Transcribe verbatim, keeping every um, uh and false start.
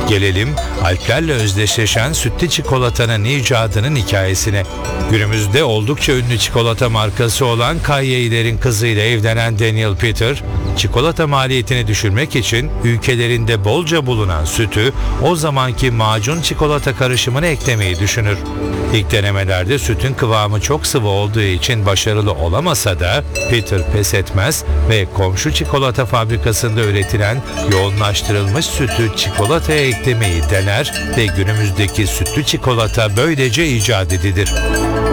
Gelelim Alplerle özdeşleşen sütlü çikolatanın icadının hikayesine. Günümüzde oldukça ünlü çikolata markası olan Kayyei'lerin kızıyla evlenen Daniel Peter, çikolata maliyetini düşürmek için ülkelerinde bolca bulunan sütü o zamanki macun çikolata karışımına eklemeyi düşünür. İlk denemelerde sütün kıvamı çok sıvı olduğu için başarılı olamasa da Peter pes etmez ve komşu çikolata fabrikasında üretilen yoğunlaştırılmış sütü çikolataya eklemeyi dener ve günümüzdeki sütlü çikolata böylece icat edilir.